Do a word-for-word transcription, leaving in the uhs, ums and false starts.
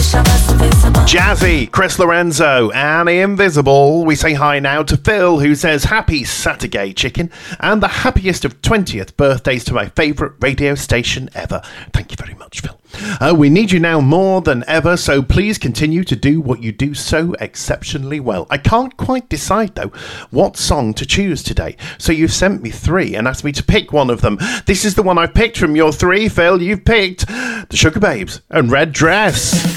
Jazzy, Chris Lorenzo, and the Invisible. We say hi now to Phil, who says happy Saturday, chicken, and the happiest of twentieth birthdays to my favourite radio station ever. Thank you very much, Phil. Uh, we need you now more than ever, so please continue to do what you do so exceptionally well. I can't quite decide, though, what song to choose today, so you've sent me three and asked me to pick one of them. This is the one I've picked from your three, Phil. You've picked The Sugar Babes and Red Dress.